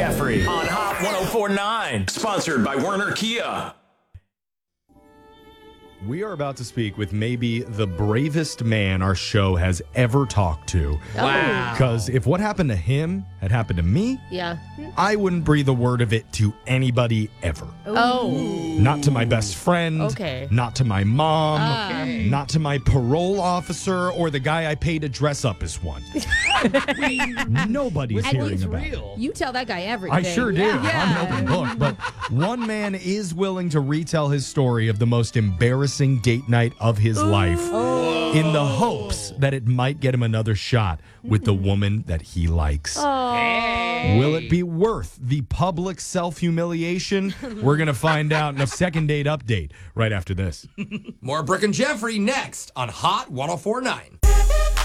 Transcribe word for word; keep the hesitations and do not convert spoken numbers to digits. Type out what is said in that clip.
Jeffrey on Hot ten forty-nine. Sponsored by Werner Kia. We are about to speak with maybe the bravest man our show has ever talked to. Wow. Because if what happened to him had happened to me, Yeah. I wouldn't breathe a word of it to anybody ever. Oh. Not to my best friend. Okay. Not to my mom. Okay. Not to my parole officer or the guy I pay to dress up as one. Nobody's And hearing he's about it. real. You tell that guy everything. I sure do. Yeah. I'm an open book. But one man is willing to retell his story of the most embarrassing date night of his life in the hopes that it might get him another shot with the woman that he likes. Hey. Will it be worth the public self-humiliation? We're going to find out in a second date update right after this. More Brooke and Jeffrey next on Hot ten forty-nine.